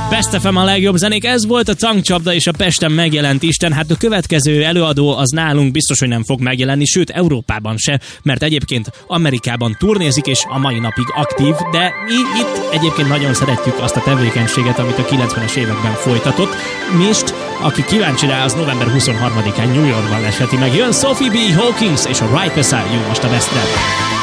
Best FM a legjobb zenék, ez volt a Tankcsapda és a Pesten megjelent Isten. Hát a következő előadó az nálunk biztos, hogy nem fog megjelenni, sőt Európában se, mert egyébként Amerikában turnézik és a mai napig aktív, de mi itt egyébként nagyon szeretjük azt a tevékenységet, amit a 90-es években folytatott. Mist, aki kíváncsi rá, az november 23-án New Yorkban lesheti meg. Jön Sophie B. Hawkins és a Right Beside You most a Bestre.